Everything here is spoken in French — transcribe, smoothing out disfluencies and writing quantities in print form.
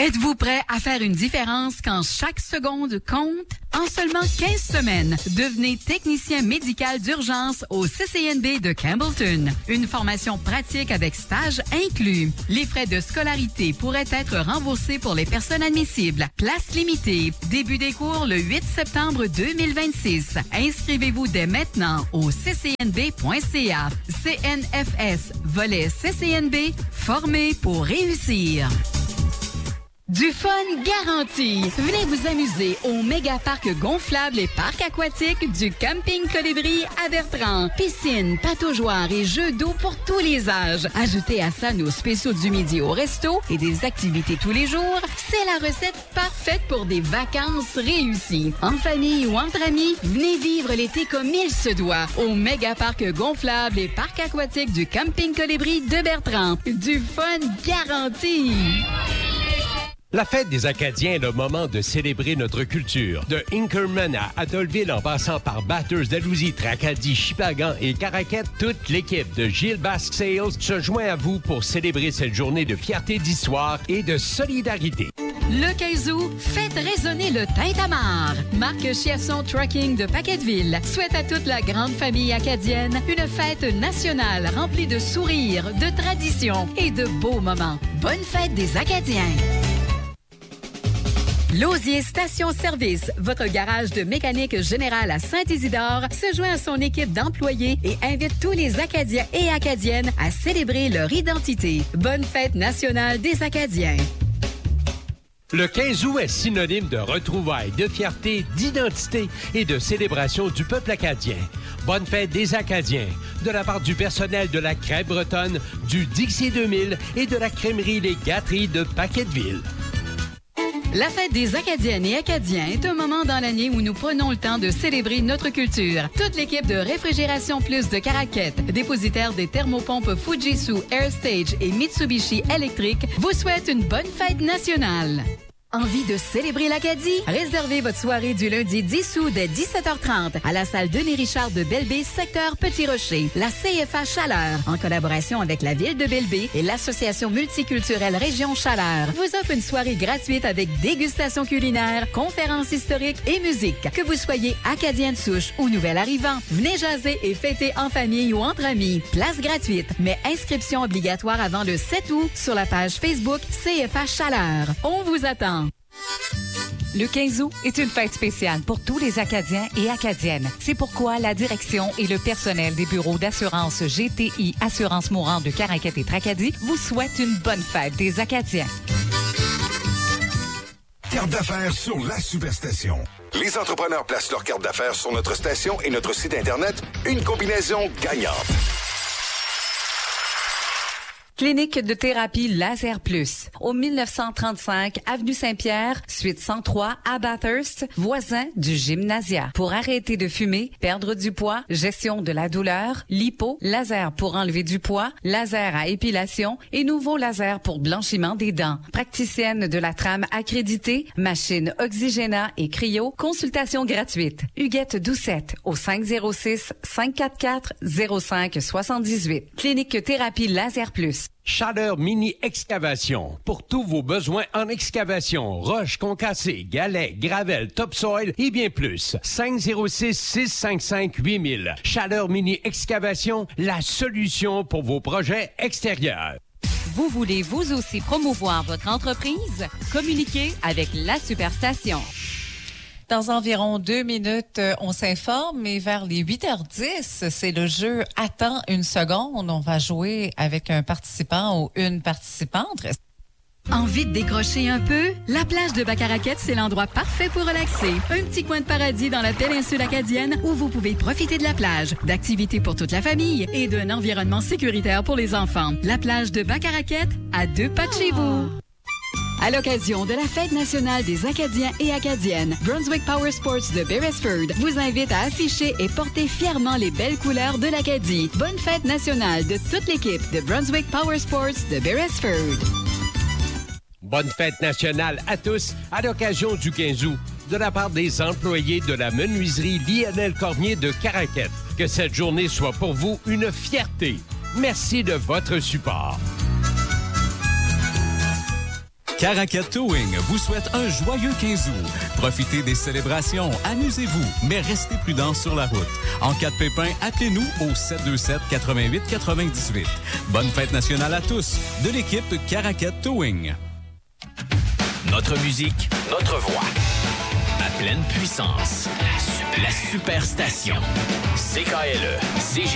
Êtes-vous prêt à faire une différence quand chaque seconde compte? En seulement 15 semaines, devenez technicien médical d'urgence au CCNB de Campbellton. Une formation pratique avec stage inclus. Les frais de scolarité pourraient être remboursés pour les personnes admissibles. Place limitée. Début des cours le 8 septembre 2026. Inscrivez-vous dès maintenant au ccnb.ca. CNFS, volet CCNB, formé pour réussir. Du fun garanti. Venez vous amuser au méga parc gonflable et parc aquatique du Camping Colibri à Bertrand. Piscine, pataugeoire et jeux d'eau pour tous les âges. Ajoutez à ça nos spéciaux du midi au resto et des activités tous les jours. C'est la recette parfaite pour des vacances réussies. En famille ou entre amis, venez vivre l'été comme il se doit au méga parc gonflable et parc aquatique du Camping Colibri de Bertrand. Du fun garanti. La fête des Acadiens est le moment de célébrer notre culture. De Inkerman à Atholville en passant par Bathurst, Dalhousie, Tracadie, Shippagan et Caraquette, toute l'équipe de Gilles Basque Sales se joint à vous pour célébrer cette journée de fierté d'histoire et de solidarité. Le 15 août, faites résonner le tintamarre. Marc Chiasson Trucking de Paquetteville souhaite à toute la grande famille acadienne une fête nationale remplie de sourires, de traditions et de beaux moments. Bonne fête des Acadiens! Lausier Station-Service, votre garage de mécanique générale à Saint-Isidore, se joint à son équipe d'employés et invite tous les Acadiens et Acadiennes à célébrer leur identité. Bonne fête nationale des Acadiens! Le 15 août est synonyme de retrouvailles, de fierté, d'identité et de célébration du peuple acadien. Bonne fête des Acadiens, de la part du personnel de la Crème Bretonne, du Dixie 2000 et de la crèmerie Les Gâteries de Paquetteville. La fête des Acadiennes et Acadiens est un moment dans l'année où nous prenons le temps de célébrer notre culture. Toute l'équipe de Réfrigération Plus de Caraquette, dépositaire des thermopompes Fujitsu, Airstage et Mitsubishi électrique, vous souhaite une bonne fête nationale. Envie de célébrer l'Acadie? Réservez votre soirée du lundi 10 août dès 17h30 à la salle Denis Richard de Belle-Baie, secteur Petit-Rocher. La CFA Chaleur, en collaboration avec la Ville de Belle-Baie et l'Association multiculturelle Région Chaleur, vous offre une soirée gratuite avec dégustation culinaire, conférences historiques et musique. Que vous soyez Acadien de souche ou nouvel arrivant, venez jaser et fêter en famille ou entre amis. Place gratuite, mais inscription obligatoire avant le 7 août sur la page Facebook CFA Chaleur. On vous attend. Le 15 août est une fête spéciale pour tous les Acadiens et Acadiennes. C'est pourquoi la direction et le personnel des bureaux d'assurance GTI Assurance Mourante de Caraquette et Tracadie vous souhaitent une bonne fête des Acadiens. Carte d'affaires sur la Superstation. Les entrepreneurs placent leur carte d'affaires sur notre station et notre site Internet. Une combinaison gagnante. Clinique de thérapie Laser Plus, au 1935 Avenue Saint-Pierre, suite 103 à Bathurst, voisin du Gymnasia. Pour arrêter de fumer, perdre du poids, gestion de la douleur, lipo, laser pour enlever du poids, laser à épilation et nouveau laser pour blanchiment des dents. Praticienne de la trame accréditée, machine Oxygena et cryo, consultation gratuite. Huguette Doucette, au 506-544-0578. Clinique thérapie Laser Plus. Chaleur Mini Excavation. Pour tous vos besoins en excavation, roches concassées, galets, gravel, topsoil et bien plus. 506-655-8000. Chaleur Mini Excavation, la solution pour vos projets extérieurs. Vous voulez vous aussi promouvoir votre entreprise? Communiquez avec la Superstation. Dans environ 2 minutes, on s'informe et vers les 8h10, c'est le jeu « Attends une seconde ». On va jouer avec un participant ou une participante. Envie de décrocher un peu? La plage de Bacaraquette, c'est l'endroit parfait pour relaxer. Un petit coin de paradis dans la péninsule acadienne où vous pouvez profiter de la plage, d'activités pour toute la famille et d'un environnement sécuritaire pour les enfants. La plage de Bacaraquette, à 2 pas de chez vous. À l'occasion de la Fête nationale des Acadiens et Acadiennes, Brunswick Power Sports de Beresford vous invite à afficher et porter fièrement les belles couleurs de l'Acadie. Bonne fête nationale de toute l'équipe de Brunswick Power Sports de Beresford. Bonne fête nationale à tous à l'occasion du 15 août de la part des employés de la menuiserie Lionel Cormier de Caraquette. Que cette journée soit pour vous une fierté. Merci de votre support. Caracat Towing vous souhaite un joyeux 15 août. Profitez des célébrations, amusez-vous, mais restez prudents sur la route. En cas de pépin, appelez-nous au 727-88-98. Bonne fête nationale à tous de l'équipe Caracat Towing. Notre musique, notre voix. À pleine puissance. La Superstation. CKLE.